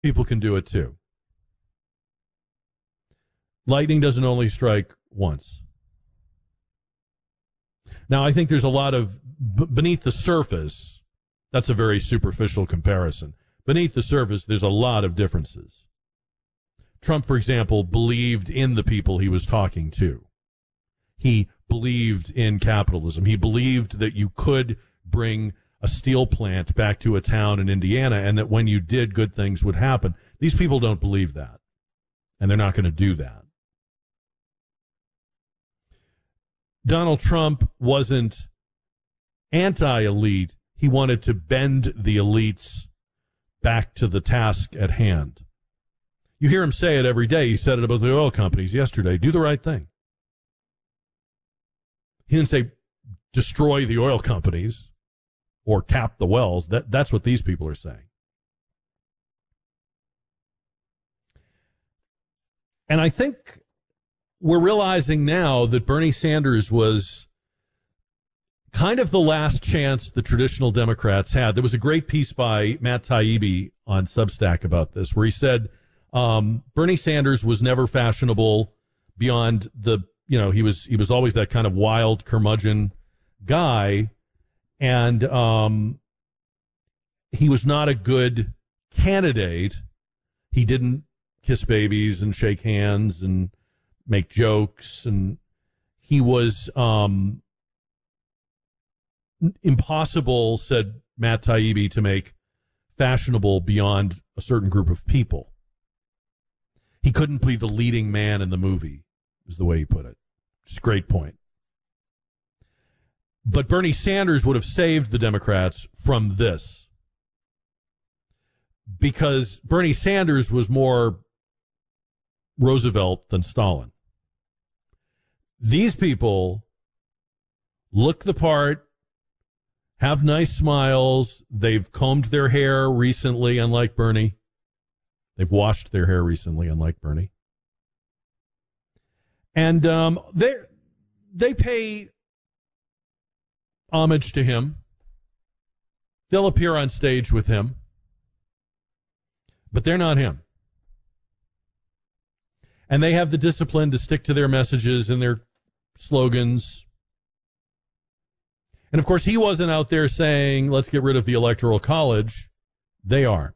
people can do it too. Lightning doesn't only strike once. Now, I think there's a lot of, beneath the surface, that's a very superficial comparison. Beneath the surface, there's a lot of differences. Trump, for example, believed in the people he was talking to. He believed in capitalism. He believed that you could bring a steel plant back to a town in Indiana and that when you did, good things would happen. These people don't believe that, and they're not going to do that. Donald Trump wasn't anti-elite. He wanted to bend the elites back to the task at hand. You hear him say it every day. He said it about the oil companies yesterday. Do the right thing. He didn't say destroy the oil companies or tap the wells. That's what these people are saying. And I think we're realizing now that Bernie Sanders was kind of the last chance the traditional Democrats had. There was a great piece by Matt Taibbi on Substack about this, where he said Bernie Sanders was never fashionable beyond the, he was always that kind of wild curmudgeon guy, and he was not a good candidate. He didn't kiss babies and shake hands and make jokes, and he was impossible, said Matt Taibbi, to make fashionable beyond a certain group of people. He couldn't be the leading man in the movie, is the way he put it. It's a great point. But Bernie Sanders would have saved the Democrats from this, because Bernie Sanders was more Roosevelt than Stalin. These people look the part, have nice smiles. They've combed their hair recently, unlike Bernie. They've washed their hair recently, unlike Bernie. And they pay homage to him. They'll appear on stage with him. But they're not him. And they have the discipline to stick to their messages and their slogans. And, of course, he wasn't out there saying, let's get rid of the Electoral College. They are.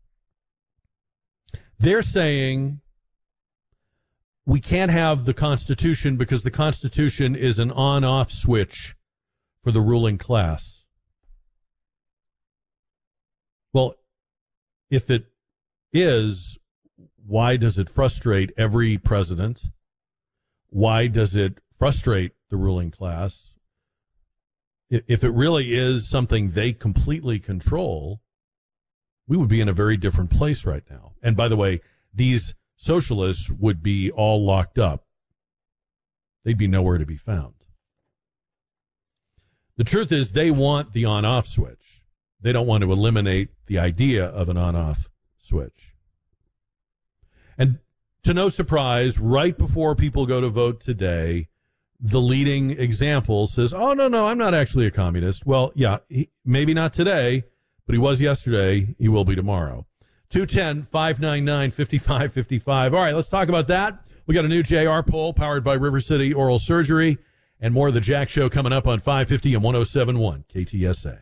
They're saying we can't have the Constitution because the Constitution is an on-off switch for the ruling class. Well, if it is, why does it frustrate every president? Why does it frustrate the ruling class? If it really is something they completely control, we would be in a very different place right now. And by the way, these socialists would be all locked up. They'd be nowhere to be found. The truth is they want the on-off switch. They don't want to eliminate the idea of an on-off switch. And to no surprise, right before people go to vote today, the leading example says, oh, no, I'm not actually a communist. Well, yeah, maybe not today, but he was yesterday. He will be tomorrow. 210-599-5555. All right, let's talk about that. We got a new JR poll powered by River City Oral Surgery, and more of the Jack Show coming up on 550 and 107.1 KTSA.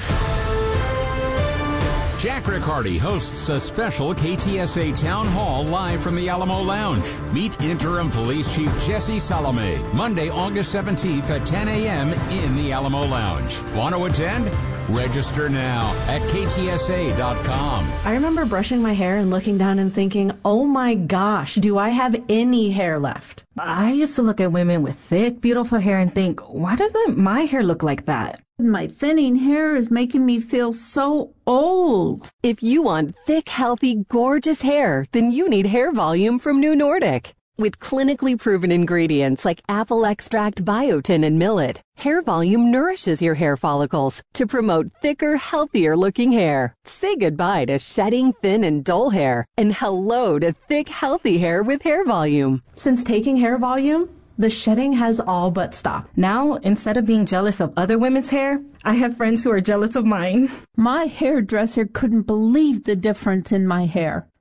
Jack Riccardi hosts a special KTSA Town Hall live from the Alamo Lounge. Meet Interim Police Chief Jesse Salome, Monday, August 17th at 10 a.m. in the Alamo Lounge. Want to attend? Register now at ktsa.com. I remember brushing my hair and looking down and thinking, oh my gosh, do I have any hair left? I used to look at women with thick, beautiful hair and think, why doesn't my hair look like that? My thinning hair is making me feel so old. If you want thick, healthy, gorgeous hair, then you need Hair Volume from New Nordic. With clinically proven ingredients like apple extract, biotin, and millet, Hair Volume nourishes your hair follicles to promote thicker, healthier-looking hair. Say goodbye to shedding, thin, and dull hair, and hello to thick, healthy hair with Hair Volume. Since taking Hair Volume, the shedding has all but stopped. Now, instead of being jealous of other women's hair, I have friends who are jealous of mine. My hairdresser couldn't believe the difference in my hair.